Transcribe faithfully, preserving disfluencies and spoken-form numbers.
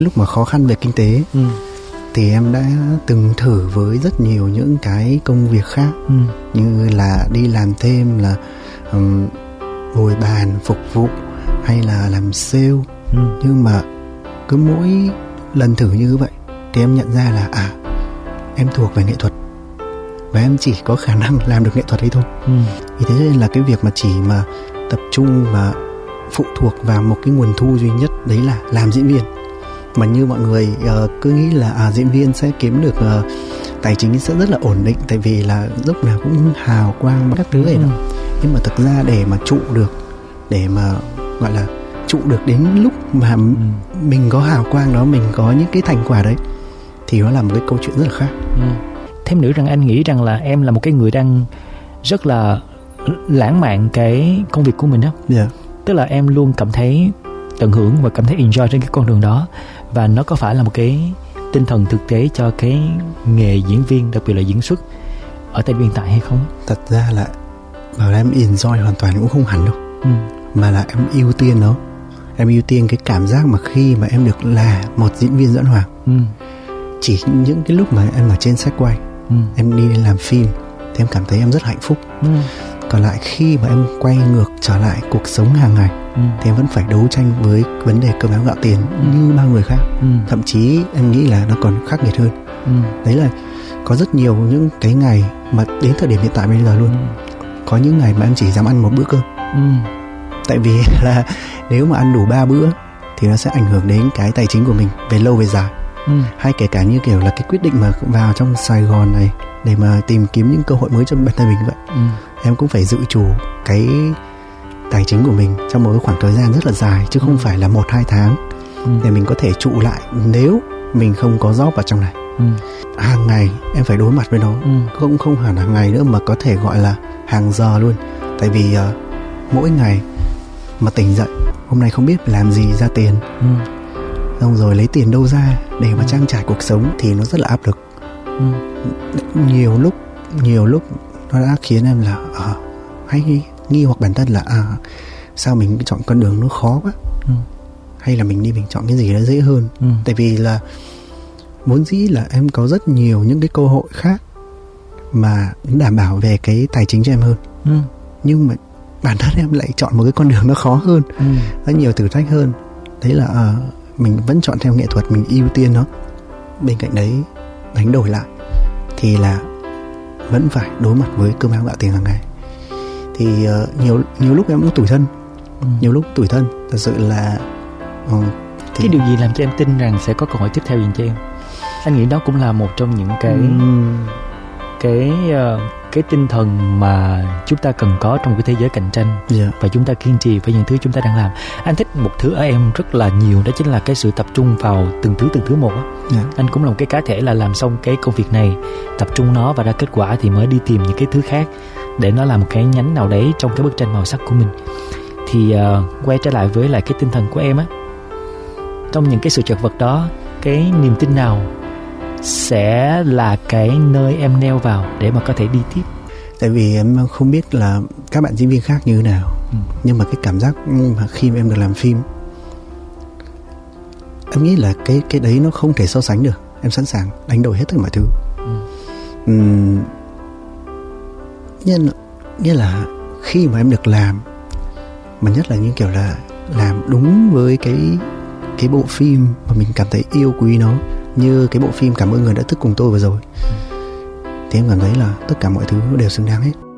Lúc mà khó khăn về kinh tế ừ. thì em đã từng thử với rất nhiều những cái công việc khác ừ. như là đi làm thêm, là um, bồi bàn phục vụ hay là làm sale ừ. nhưng mà cứ mỗi lần thử như vậy thì em nhận ra là à em thuộc về nghệ thuật và em chỉ có khả năng làm được nghệ thuật ấy thôi ừ. Vì thế nên là cái việc mà chỉ mà tập trung và phụ thuộc vào một cái nguồn thu duy nhất đấy là làm diễn viên, mà như mọi người uh, cứ nghĩ là à, diễn viên sẽ kiếm được uh, tài chính sẽ rất là ổn định, tại vì là lúc nào cũng hào quang các thứ ấy đó. Nhưng mà thực ra để mà trụ được, để mà gọi là trụ được đến lúc mà ừ. mình có hào quang đó, mình có những cái thành quả đấy, thì nó là một cái câu chuyện rất là khác. ừ. Thêm nữa rằng anh nghĩ rằng là em là một cái người đang rất là lãng mạn cái công việc của mình đó. Yeah. Tức là em luôn cảm thấy tận hưởng và cảm thấy enjoy trên cái con đường đó, và nó có phải là một cái tinh thần thực tế cho cái nghề diễn viên, đặc biệt là diễn xuất ở thời điểm hiện tại hay không? Thật ra là bảo là em enjoy hoàn toàn cũng không hẳn đâu, ừ. mà là em ưu tiên nó. Em ưu tiên cái cảm giác mà khi mà em được là một diễn viên dẫn hoàng. ừ. Chỉ những cái lúc mà em ở trên set quay, ừ. em đi làm phim thì em cảm thấy em rất hạnh phúc. ừ. Còn lại khi mà em quay ngược trở lại cuộc sống hàng ngày ừ. thì em vẫn phải đấu tranh với vấn đề cơm áo gạo tiền ừ. như bao người khác. ừ. Thậm chí em nghĩ là nó còn khắc nghiệt hơn. ừ. Đấy là có rất nhiều những cái ngày mà đến thời điểm hiện tại bây giờ luôn, ừ. có những ngày mà em chỉ dám ăn một bữa cơm. ừ. Tại vì là nếu mà ăn đủ ba bữa thì nó sẽ ảnh hưởng đến cái tài chính của mình về lâu về dài. ừ. Hay kể cả như kiểu là cái quyết định mà vào trong Sài Gòn này để mà tìm kiếm những cơ hội mới cho bản thân mình như vậy. ừ. Em cũng phải dự trù cái tài chính của mình trong một khoảng thời gian rất là dài, chứ không ừ. phải là một hai tháng ừ. để mình có thể trụ lại nếu mình không có job vào trong này. ừ. Hàng ngày em phải đối mặt với nó, ừ. không không hẳn hàng ngày nữa mà có thể gọi là hàng giờ luôn. Tại vì uh, mỗi ngày mà tỉnh dậy, hôm nay không biết làm gì ra tiền, ừ. xong rồi lấy tiền đâu ra để mà trang trải cuộc sống thì nó rất là áp lực. ừ. Nhiều lúc nhiều lúc nó đã khiến em là à, hay nghi hoặc bản thân là à, sao mình chọn con đường nó khó quá, ừ. hay là mình đi mình chọn cái gì đó dễ hơn. ừ. Tại vì là vốn dĩ là em có rất nhiều những cái cơ hội khác mà đảm bảo về cái tài chính cho em hơn, ừ. nhưng mà bản thân em lại chọn một cái con đường nó khó hơn, ừ. nó nhiều thử thách hơn. Đấy là à, mình vẫn chọn theo nghệ thuật, mình ưu tiên nó. Bên cạnh đấy đánh đổi lại thì là vẫn phải đối mặt với cơm áo gạo tiền hàng ngày. Thì uh, nhiều nhiều lúc em cũng tủi thân, ừ. nhiều lúc tủi thân thật sự là. Uh, thì... Cái điều gì làm cho em tin rằng sẽ có cơ hội tiếp theo dành cho em? Anh nghĩ đó cũng là một trong những cái uhm. cái uh, cái tinh thần mà chúng ta cần có trong cái thế giới cạnh tranh, yeah. và chúng ta kiên trì với những thứ chúng ta đang làm. Anh thích một thứ ở em rất là nhiều, đó chính là cái sự tập trung vào từng thứ từng thứ một á. Yeah. Anh cũng là một cái cá thể là làm xong cái công việc này, tập trung nó và ra kết quả thì mới đi tìm những cái thứ khác để nó là một cái nhánh nào đấy trong cái bức tranh màu sắc của mình. Thì uh, quay trở lại với lại cái tinh thần của em á, trong những cái sự chật vật đó, cái niềm tin nào sẽ là cái nơi em neo vào để mà có thể đi tiếp? Tại vì em không biết là các bạn diễn viên khác như thế nào, ừ. nhưng mà cái cảm giác mà khi mà em được làm phim, em nghĩ là cái cái đấy nó không thể so sánh được. Em sẵn sàng đánh đổi hết tất cả mọi thứ. ừ. uhm, Nghĩa, nghĩa là khi mà em được làm, mà nhất là những kiểu là làm đúng với cái cái bộ phim mà mình cảm thấy yêu quý nó, như cái bộ phim Cảm ơn người đã thức cùng tôi vừa rồi, thì em cảm thấy là tất cả mọi thứ đều xứng đáng hết.